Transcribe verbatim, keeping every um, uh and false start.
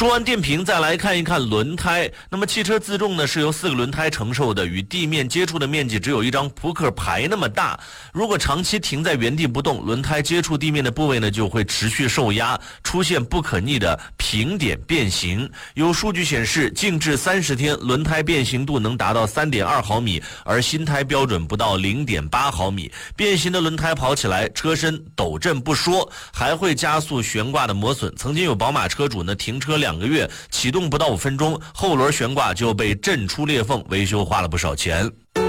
说完电瓶，再来看一看轮胎。那么汽车自重呢是由四个轮胎承受的，与地面接触的面积只有一张扑克牌那么大。如果长期停在原地不动，轮胎接触地面的部位呢就会持续受压，出现不可逆的平点变形。有数据显示，静置三十天，轮胎变形度能达到 三点二毫米，而新胎标准不到 零点八毫米。变形的轮胎跑起来，车身抖震不说，还会加速悬挂的磨损。曾经有宝马车主呢停车两个月，启动不到五分钟，后轮悬挂就被震出裂缝，维修花了不少钱。